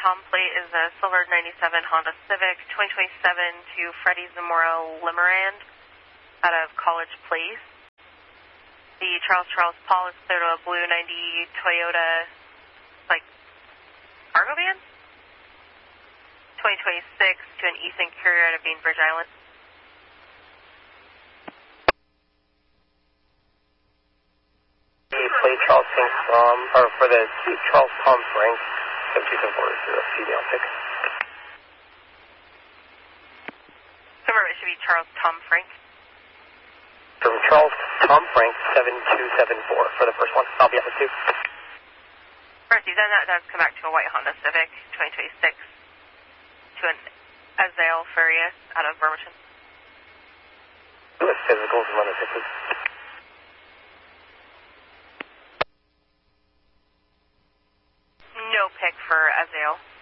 Tom plate is a silver 97 Honda Civic 2027 to Freddie Zamora Limerand out of College Place. The Charles Paul is clear to a blue 90 Toyota, like, cargo van? 2026 to an Ethan Courier out of Bainbridge Island. Plate Charles Tom, or for the Charles Tom Frank, 7274 female pick. Remember, it should be Charles Tom Frank. From Charles Tom Frank, 7274 for the first one. I'll be up with 2. Mercy, then that does come back to a white Honda Civic 2026 to an Azael Furious out of Bremerton. With physicals and other fixes. No pick for Azael.